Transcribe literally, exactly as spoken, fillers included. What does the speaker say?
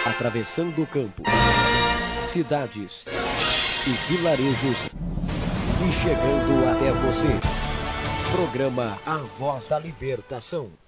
atravessando o campo, cidades e vilarejos e chegando até você. Programa A Voz da Libertação.